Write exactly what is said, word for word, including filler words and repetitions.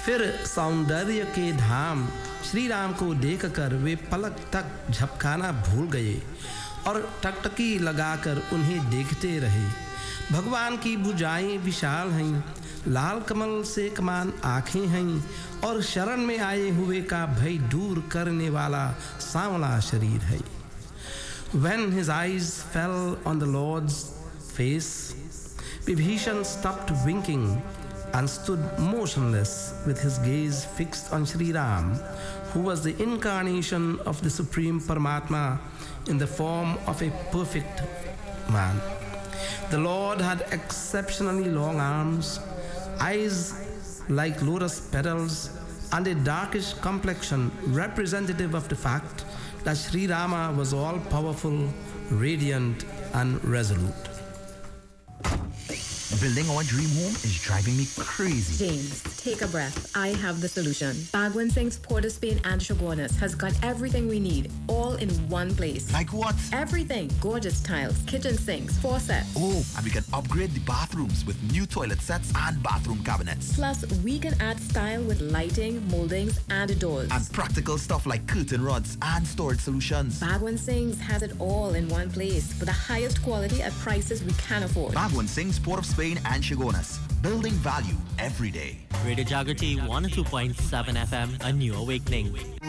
फिर सौंदर्य के धाम श्री राम को देखकर वे पलक तक झपकाना भूल गए और टकटकी लगाकर उन्हें देखते रहे। भगवान की भुजाएं विशाल हैं, लाल कमल से कमान आँखें हैं और शरण में आए हुए का भय दूर करने वाला सांवला शरीर है। When his eyes fell on the Lord's face, Vibhishan stopped winking and stood motionless with his gaze fixed on Sri Ram, who was the incarnation of the Supreme Paramatma in the form of a perfect man. The Lord had exceptionally long arms, eyes like lotus petals, and a darkish complexion representative of the fact that Sri Rama was all-powerful, radiant, and resolute. Building our dream home is driving me crazy. James, take a breath. I have the solution. Bhagwan Singh's Port of Spain and Shogunas has got everything we need, all in one place. Like what? Everything. Gorgeous tiles, kitchen sinks, faucets. Oh, and we can upgrade the bathrooms with new toilet sets and bathroom cabinets. Plus, we can add style with lighting, moldings, and doors. And practical stuff like curtain rods and storage solutions. Bhagwan Singh's has it all in one place for the highest quality at prices we can afford. Bhagwan Singh's Port of Spain and Shogunas, building value every day. Radio Jagrati one oh two point seven F M, a new awakening.